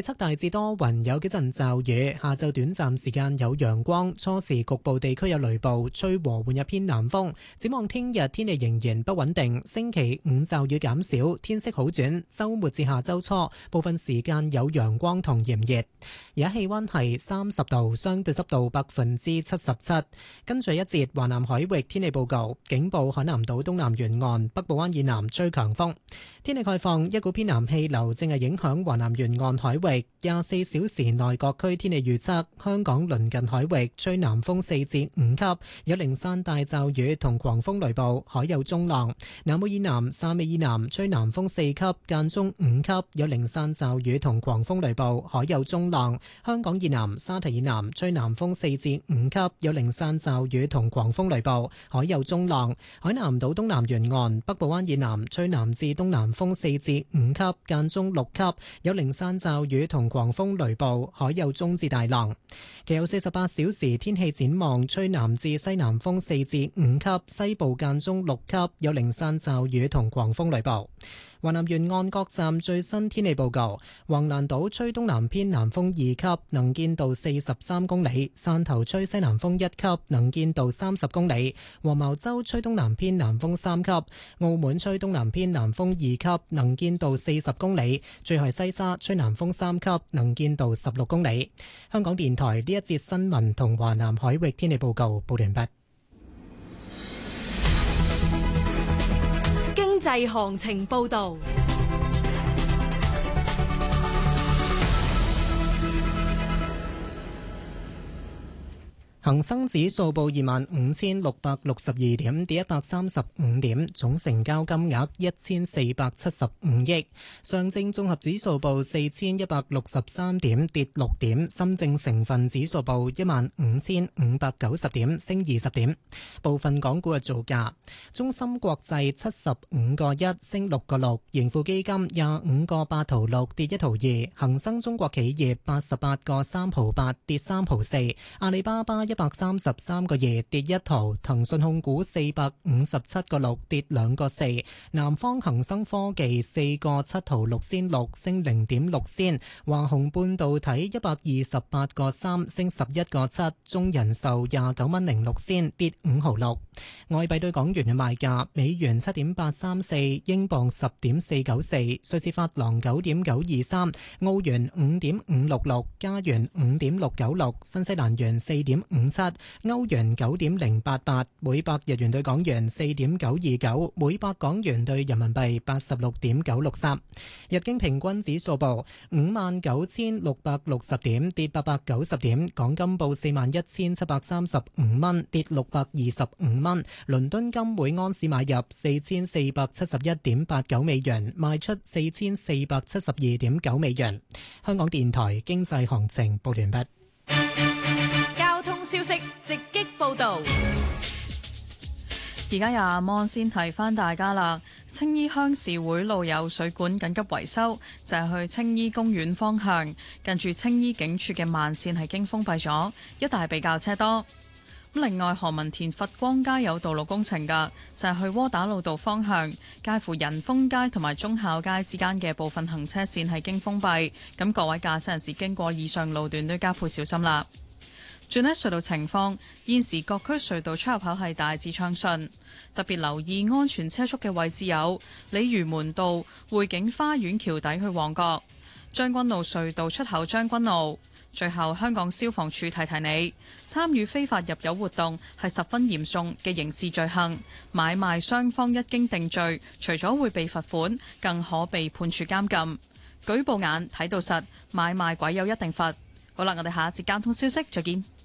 測大致多雲，有幾陣驟雨，下晝短暫時間有陽光，初時局部地區有雷暴，吹和緩一偏南風。展望聽日天氣仍然不穩定，星期五驟雨減少，天色好轉，週末至下週初部分時間有陽光同炎熱。而家氣溫係30度，相對濕度77%。跟住一節華南海域天氣報告，警報海南島東南沿岸、北部灣以南吹強風。天氣概況，一股偏南氣流正係影響華南沿岸海域。24小時內各區天氣預測：香港鄰近海域吹南風4至5級，有零散大驟雨同狂風雷暴，海有中浪。南澳以南、汕尾以南吹南風4級，間中5級，有零散驟雨同狂風雷暴，海有中浪。香港以南、沙堤以南吹南風4至5級，有零散驟雨同狂風雷暴，海有中浪。海南島東南沿岸、北部灣以南吹南至東南風4至5級，間中6級，有零散驟雨同狂風雷暴，海有中至大浪。其後48小時天氣展望，吹南至西南風4至5級，西部間中6級，有零散驟雨同狂風雷暴。華南沿岸各站最新天氣報告：橫瀾島吹東南偏南風2級，能見度43公里；汕頭吹西南風1級，能見度30公里；黃茅洲吹東南偏南風3級；澳門吹東南偏南風2級，能見度40公里；最後西沙吹南風3級，能見度16公里。香港電台呢一節新聞同華南海域天氣報告報完畢。 經濟行情報導。 恒生指數報25,662點，跌135點，總成交金額1475億。上證綜合指數報4163點，跌6點。深證成分指數報15,590點，升20點。部分港股嘅造價：中芯國際75個1，升6個6；盈富基金25個8毫6，跌1毫2；恒生中國企業88個3毫8，跌3毫4；阿里巴巴133個2，跌1毫；騰訊控股457個6，跌2個4；南方恒生科技4個7毫6仙6，升0.6仙；華虹半導體128個3，升11個7；中人壽29蚊06仙，跌5毫6。外幣對港元嘅賣價：美元7.834，英鎊10.494，瑞士法郎9.923，澳元5.566，加元5.696，新西蘭元4.57，歐元9.088，每百日元對港元4.929，每百港元對人民幣86.963。日經平均指數報59,660點，跌890點。港金報41,735蚊，跌625蚊。倫敦金每安士買入4471.89美元，賣出4472.9美元。香港電台經濟行情報完畢。 交通消息直擊報道。 而家由阿芒先提翻大家啦，青衣鄉事會路有水管緊急維修，就係去青衣公園方向，近住青衣警署嘅慢線係經封閉咗，一帶比較車多。另外，何文田佛光街有道路工程㗎，就係去窩打老道方向，介乎仁豐街同埋忠孝街之間嘅部分行車線係經封閉，咁各位駕駛人士經過以上路段都加倍小心啦。轉喺隧道情況，現時各區隧道出入口係大致暢順，特別留意安全車速嘅位置有鯉魚門道、匯景花園橋底去旺角、將軍澳隧道出口將軍澳。最後，香港消防處提提你，參與非法入油活動係十分嚴重嘅刑事罪行，買賣雙方一經定罪，除咗會被罰款，更可被判處監禁。舉報眼睇到實，買賣鬼有一定罰。好啦，我哋下一節交通消息再見。